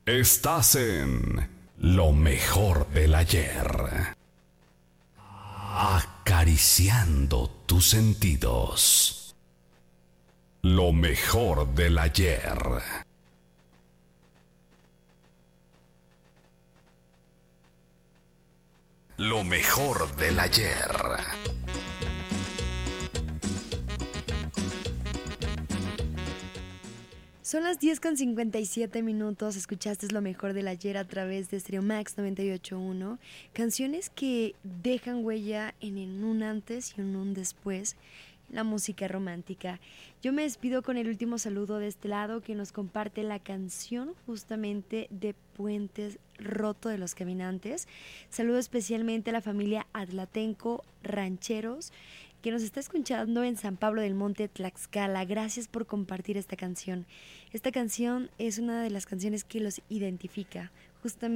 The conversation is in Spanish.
Estás en lo mejor del ayer. Acariciando tus sentidos. Lo mejor del ayer. Lo mejor del ayer. Son las 10:57. Escuchaste lo mejor del ayer a través de Stereo Max 98.1. Canciones que dejan huella en un antes y en un después en la música romántica. Yo me despido con el último saludo de este lado, que nos comparte la canción justamente de Puentes Roto de los Caminantes. Saludo especialmente a la familia Atlatenco Rancheros, que nos está escuchando en San Pablo del Monte, Tlaxcala. Gracias por compartir esta canción. Esta canción es una de las canciones que los identifica, justamente